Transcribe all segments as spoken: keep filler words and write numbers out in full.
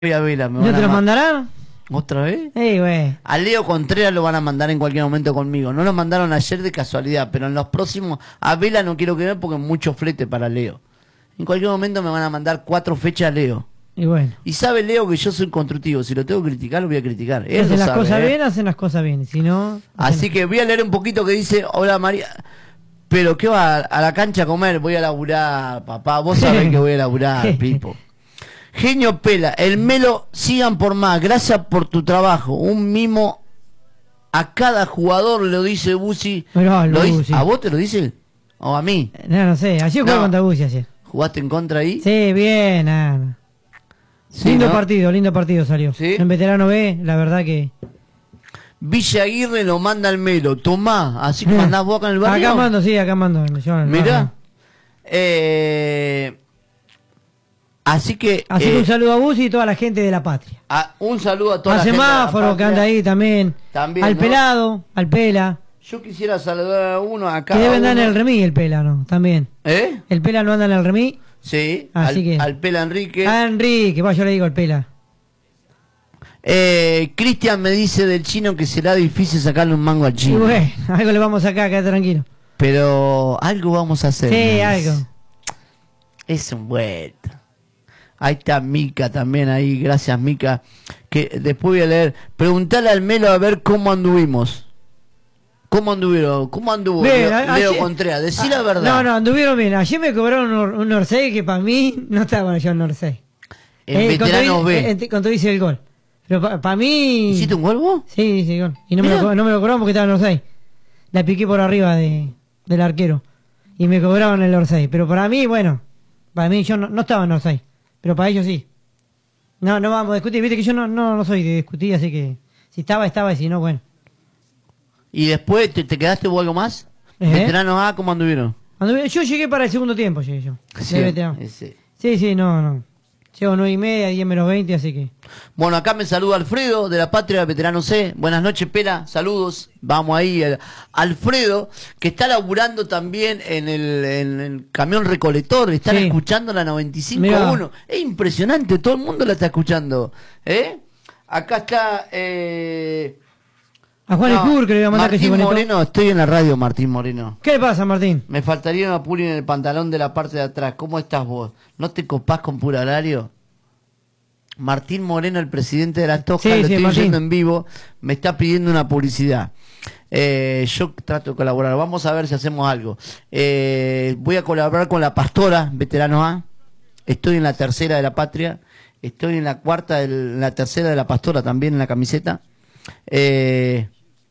a Vela. Me ¿No van te a lo ma- mandarán? ¿Otra vez? Sí, güey. A Leo Contreras lo van a mandar en cualquier momento conmigo. No lo mandaron ayer de casualidad, pero en los próximos... A Vela no quiero que vean porque es mucho flete para Leo. En cualquier momento me van a mandar cuatro fechas a Leo. Y bueno. Y sabe Leo que yo soy constructivo. Si lo tengo que criticar, lo voy a criticar. Él Hacen lo las sabe, cosas ¿eh? bien, hacen las cosas bien. Si no... Así que voy a leer un poquito que dice... Hola María... Pero ¿qué va a la cancha a comer? Voy a laburar, papá. Vos sabés que voy a laburar, Pipo. Genio Pela, el Melo, sigan por más. Gracias por tu trabajo. Un mimo a cada jugador, lo dice Busi. No, ¿Lo dice- Busi. ¿A vos te lo dice? ¿O a mí? No, no sé. Ayer jugué No. contra Busi ayer. ¿Jugaste en contra ahí? Sí, bien. Nada, nada. Sí, lindo ¿no? partido, lindo partido salió. ¿Sí? En Veterano B, la verdad que... Villa Aguirre lo manda al Melo. Tomá, así que mandás vos acá en el barrio. Acá mando, sí, acá mando. Yo, no, Mirá. no. Eh, así que... Así eh, que un saludo a Busi y toda la gente de la patria. a- un saludo a toda Al la gente de la semáforo que patria. anda ahí también. También, al ¿no? pelado, al pela. Yo quisiera saludar a uno acá. Que debe a andar en uno. el remis el pela, ¿no? También. ¿Eh? El pela no anda en el remis. Sí, Así al, que- al Pela Enrique. Ah, Enrique, va, yo le digo al pela. Eh, Cristian me dice del chino que será difícil sacarle un mango al Y chino. bueno, algo le vamos a sacar, quédate tranquilo. Pero algo vamos a hacer. Sí, ¿no? algo. Es un vuelto. Ahí está Mica también ahí, gracias Mica. Que después voy a leer. Preguntale al Melo a ver cómo anduvimos. ¿Cómo anduvieron? ¿Cómo anduvo Bien, Leo, a- Leo ayer- Contreras? Decí la Ah, verdad. No, no, anduvieron bien. Ayer me cobraron un, un Orsay que para mí no estaba yo en Orsay. En Veteranos B. Eh, cuando hice el gol. Pero para mí... ¿Hiciste un gol vos? Sí, hice el gol. Y no me, Mirá. lo, co- no me lo cobraron porque estaba en Orsay. La piqué por arriba de, del arquero. Y me cobraron el Orsay. Pero para mí, bueno, para mí yo no, no estaba en Orsay. Pero para ellos sí. No, no vamos a discutir. Viste que yo no, no, no soy de discutir, así que si estaba, estaba, y si no, bueno. ¿Y después te, te quedaste o algo más? ¿Eh? ¿Veteranos A cómo anduvieron? Anduve- yo llegué para el segundo tiempo, llegué yo. de Sí, veterano. ese. Sí, sí, no, no. Llego nueve y media, diez menos veinte, así que... Bueno, acá me saluda Alfredo de la Patria Veterano C. Buenas noches, Pela. Saludos. Vamos ahí. el- Alfredo, que está laburando también en el, en el camión recolector. Están Sí. escuchando la noventa y cinco Mirá. uno. Es impresionante. Todo el mundo la está escuchando. ¿Eh? Acá está... Eh... A Juan no, Escur, que le voy a mandar que se Martín conectó. Moreno. Estoy en la radio, Martín Moreno. ¿Qué le pasa, Martín? Me faltaría una puli en el pantalón de la parte de atrás. ¿Cómo estás vos? ¿No te copás con pura horario? Martín Moreno, el presidente de la Toja, Sí, lo sí, estoy Martín. oyendo en vivo, me está pidiendo una publicidad. Eh, yo trato de colaborar. Vamos a ver si hacemos algo. Eh, voy a colaborar con la Pastora, Veterano A. Estoy en la tercera de la Patria. Estoy en la cuarta, del- en la tercera de la Pastora también en la camiseta. Eh...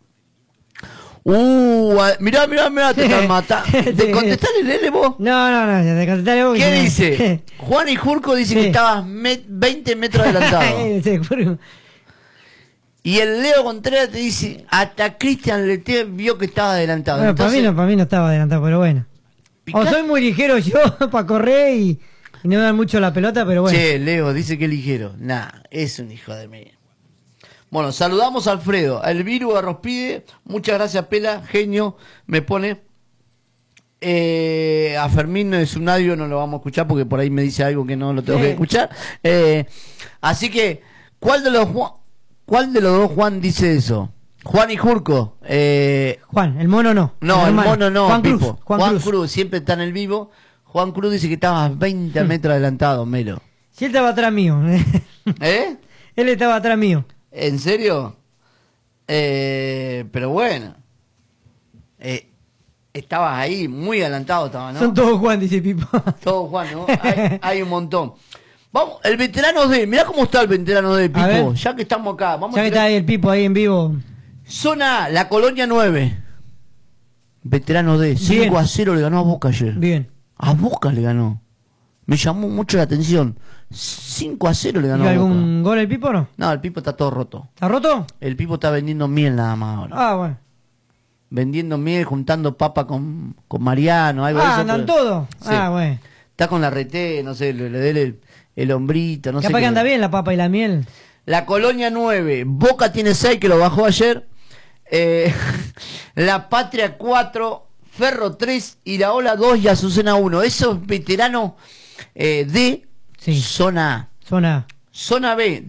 Uh, a- mirá, mirá, mirá, te están matando. ¿Te Sí. contestás el L vos? No, no, no, de contestarle vos. que ¿Qué si no- dice? Juan y Jurco dice Sí. que estabas met- veinte metros adelantado. Sí, Jurco. Y el Leo Contreras te dice, hasta Cristian Lete vio que estaba adelantado. Bueno, para, mí Entonces, no, para mí no estaba adelantado, pero bueno. O picá- soy muy ligero yo para correr y, y no me dan mucho la pelota, pero bueno. Che, Leo, dice que es ligero. Nah, es un hijo de mí. Bueno, saludamos a Alfredo, a Elviru Arrospide. Muchas gracias, Pela, genio, me pone. Eh, a Fermín de Sunadio no lo vamos a escuchar porque por ahí me dice algo que no lo tengo Sí. que escuchar. Eh, así que, ¿cuál de los Juan, cuál de los dos Juan dice eso? Juan y Jurco. Eh, Juan, el mono no. no, el hermano. mono no, Juan Cruz. Pipo. Juan, Juan Cruz. Cruz. siempre está en el vivo. Juan Cruz dice que estabas veinte metros adelantado, Melo. Si él estaba atrás mío. ¿Eh? Él estaba atrás mío. ¿En serio? Eh, pero bueno. Eh, estabas ahí, muy adelantado estaba, ¿no? Son todos Juan, dice Pipo. Todo Juan, ¿no? Hay, hay un montón. Vamos, el veterano D, mirá cómo está el veterano D, A ver. Pipo. Ya que estamos acá, vamos Ya a que tirar- está ahí el Pipo ahí en vivo. Zona A, la Colonia nueve. Veterano D, Bien. cinco a cero le ganó a Boca ayer. Bien. A Boca le ganó. Me llamó mucho la atención. cinco a cero le ¿Y ganó a Boca. algún gol el Pipo o no? No, el Pipo está todo roto. ¿Está roto? El Pipo está vendiendo miel nada más ahora. Ah, bueno. Vendiendo miel, juntando papa con, con Mariano, algo de Ah, eso. andan pero- todos. Sí. Ah, bueno. Está con la rete, no sé, le, le dé el, el hombrito, no sé. Capaz qué. que anda bien la papa y la miel. La Colonia nueve, Boca tiene seis que lo bajó ayer. Eh, la Patria cuatro, Ferro tres, Iraola dos y Azucena uno. Esos veteranos eh, de Sí. zona A. Zona. Zona B.